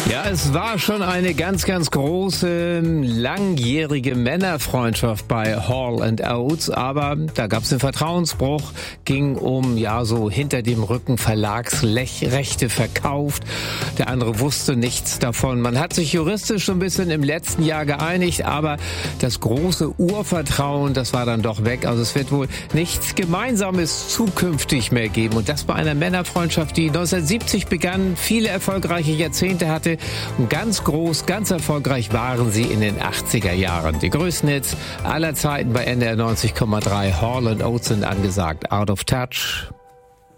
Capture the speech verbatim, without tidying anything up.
Ja, es war schon eine ganz, ganz große, langjährige Männerfreundschaft bei Hall and Oates, aber da gab es einen Vertrauensbruch, ging um, ja, so hinter dem Rücken Verlagsrechte verkauft. Der andere wusste nichts davon. Man hat sich juristisch so ein bisschen im letzten Jahr geeinigt, aber das große Urvertrauen, das war dann doch weg. Also es wird wohl nichts Gemeinsames zukünftig mehr geben. Und das bei einer Männerfreundschaft, die neunzehnhundertsiebzig begann, viele erfolgreiche Jahrzehnte hatte. Und ganz groß, ganz erfolgreich waren sie in den achtziger Jahren. Die größten Hits aller Zeiten bei N D R neunzig Komma drei. Hall and Oates sind angesagt. Out of Touch.